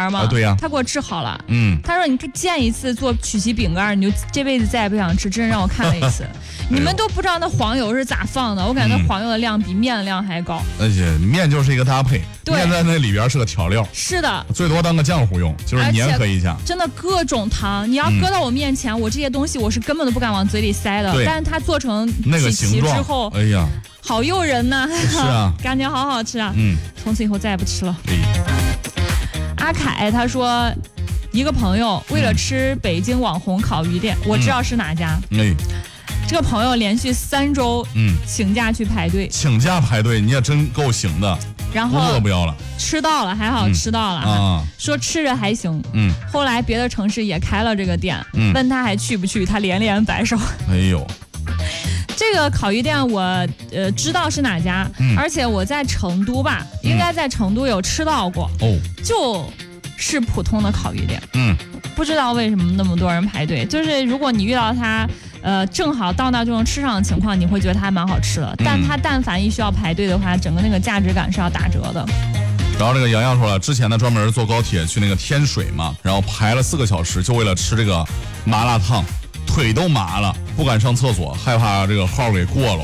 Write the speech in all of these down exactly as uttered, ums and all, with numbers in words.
干嘛、 啊？对呀、啊， 他给我治好了。 嗯， 他说你见一次做曲奇饼干，你就这辈子再也不想吃，真是让我看了一次。你们都不知道那黄油是咋放的，我感觉那黄油的量比面的量还高。 而且面就是一个搭配，面在那里边是个调料。 是的， 最多当个浆糊用，就是粘合一下。 真的各种糖，你要搁到我面前，嗯、我这些东西我是根本都不敢往嘴里塞的。但是它做成曲奇之后， 哎呀， 好诱人呐！ 是啊， 感觉好好吃啊。 嗯， 从此以后再也不吃了。阿凯他说，一个朋友为了吃北京网红烤鱼店，嗯、我知道是哪家。 哎。 这个朋友连续三周，嗯，请假去排队， 请假排队，你也真够行的。 然后饿不要了， 吃到了，还好吃到了、嗯、啊，说吃着还行。嗯，后来别的城市也开了这个店，嗯，问他还去不去，他连连摆手。 哎呦， 这个烤鱼店我呃知道是哪家，嗯、而且我在成都吧，嗯、应该在成都有吃到过。哦，就是普通的烤鱼店。嗯，不知道为什么那么多人排队，就是如果你遇到他。呃，正好到那就能吃上的情况，你会觉得它还蛮好吃的。嗯、但它但凡一需要排队的话，整个那个价值感是要打折的。 然后这个洋洋说了，之前呢专门坐高铁去那个天水嘛，然后排了四个小时，就为了吃这个麻辣烫，腿都麻了，不敢上厕所，害怕这个号给过了。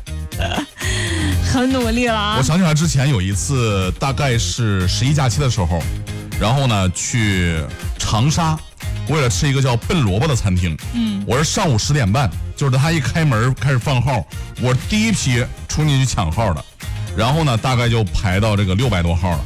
很努力了啊！ 我想起来之前有一次，大概是十一假期的时候，然后呢去长沙。为了吃一个叫笨萝卜的餐厅，嗯，我是上午十点半，就是他一开门开始放号，我第一批冲进去抢号的，然后呢，大概就排到这个六百多号了。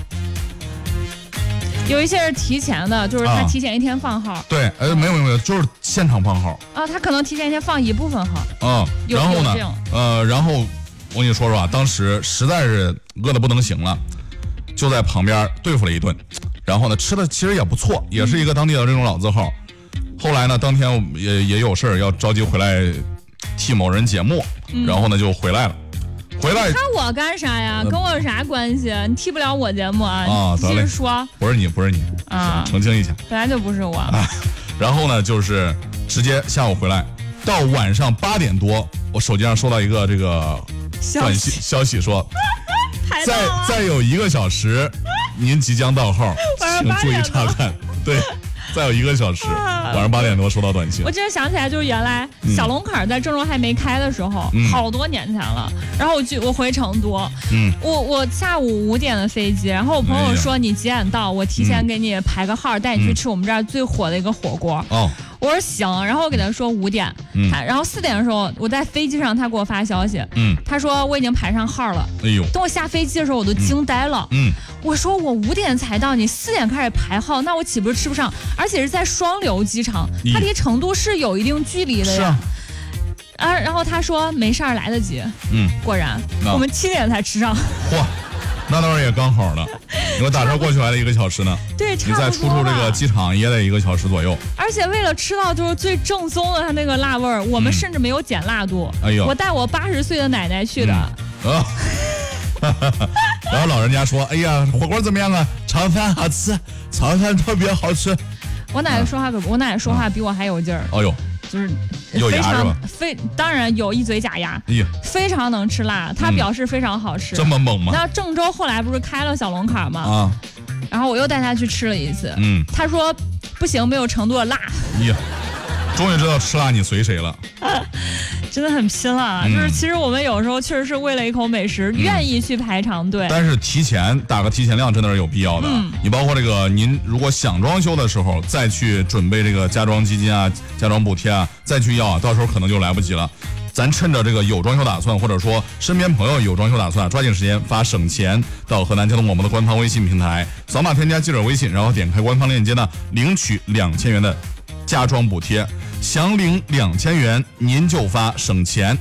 有一些是提前的，就是他提前一天放号。 啊、对，呃，没有没有没有，就是现场放号。 啊，他可能提前一天放一部分号。 嗯，然后呢，呃，然后我跟你说说啊，当时实在是饿得不能行了，就在旁边对付了一顿。然后呢，吃的其实也不错，也是一个当地的这种老字号。后来呢，当天我也也有事儿要着急回来替某人解梦，嗯、然后呢就回来了。回来看我干啥呀？跟我有啥关系？你替不了我节目啊！ 啊， 继续说。 不是你，不是你啊！澄清一下， 本来就不是我。 啊、然后呢，就是直接下午回来，到晚上八点多，我手机上收到一个这个短信消息说，再再有一个小时。您即将到号，请注意查看。对，再有一个小时，晚上八点多收到短信。 我真的想起来，就是原来小龙坎在郑州还没开的时候，嗯、好多年前了。然后我去，我回成都，嗯，我我下午五点的飞机，然后我朋友说、哎、你几点到，我提前给你排个号，带你去吃我们这儿最火的一个火锅。哦。我说行，然后我给他说五点，嗯，然后四点的时候我在飞机上，他给我发消息，嗯，他说我已经排上号了，哎呦，等我下飞机的时候我都惊呆了，嗯，我说我五点才到，你四点开始排号，那我岂不是吃不上？而且是在双流机场，它离成都是有一定距离的呀。是啊。啊，然后他说没事儿，来得及，嗯，果然我们七点才吃上。嚯！ 那当然也刚好了，我打车过去还得一个小时呢。 对， 你再出出这个机场也得一个小时左右。 而且为了吃到就是最正宗的它那个辣味儿，我们甚至没有减辣度。哎呦，我带我八十岁的奶奶去的。嗯、啊。 然后老人家说：“哎呀，火锅怎么样啊？炒饭好吃，炒饭特别好吃。” 我奶奶说话可，我奶奶说话比我还有劲儿。 哎呦。 就是有牙是吧？ 非当然有一嘴假牙，哎呀，非常能吃辣，他表示非常好吃。 这么猛吗？ 那郑州后来不是开了小龙坎吗？啊，然后我又带他去吃了一次，嗯，他说不行，没有成都的辣。哎呀， 终于知道吃辣你随谁了。 真的很拼了，嗯、就是其实我们有时候确实是为了一口美食，嗯、愿意去排长队。 但是提前打个提前量真的是有必要的。嗯、你包括这个，您如果想装修的时候，再去准备这个家装基金啊、家装补贴啊，再去要啊，到时候可能就来不及了。咱趁着这个有装修打算，或者说身边朋友有装修打算，抓紧时间发省钱到河南交通广播的官方微信平台，扫码添加记者微信，然后点开官方链接呢，领取两千元的家装补贴。想领两千元，您就发省钱。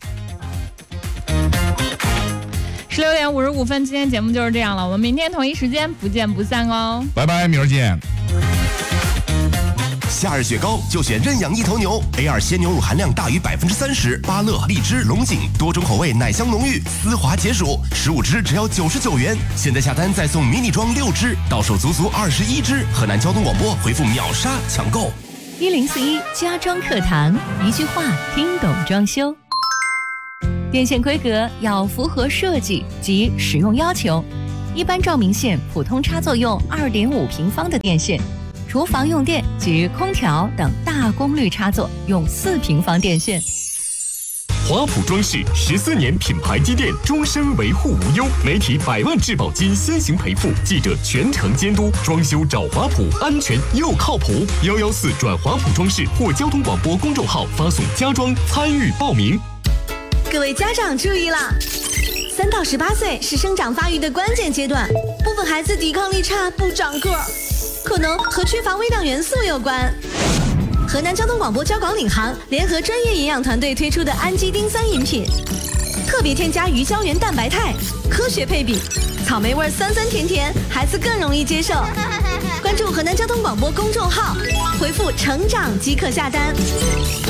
十六点五十五分，今天节目就是这样了，我们明天同一时间不见不散哦。 拜拜，明儿见。 夏日雪糕就选认养一头牛 ，A 二 鲜牛乳含量大于百分之三十，芭乐、荔枝、龙井多种口味，奶香浓郁，丝滑解暑，十五支只要九十九元。现在下单再送迷你装六支，到手足足二十一支。河南交通广播回复秒杀抢购。 一零四一家装课堂，一句话听懂装修。电线规格要符合设计及使用要求， 一般照明线普通插座用二点五平方的电线，厨房用电及空调等大功率插座用四平方电线。 华普装饰十四年品牌积淀，终身维护无忧，媒体百万质保金先行赔付，记者全程监督，装修找华普，安全又靠谱。幺幺四转华普装饰或交通广播公众号发送家装参与报名。 各位家长注意啦！三到十八岁是生长发育的关键阶段，部分孩子抵抗力差，不长个儿，可能和缺乏微量元素有关。河南交通广播交广领航联合专业营养团队推出的氨基丁酸饮品，特别添加鱼胶原蛋白肽，科学配比，草莓味酸酸甜甜，孩子更容易接受。关注河南交通广播公众号，回复成长即可下单。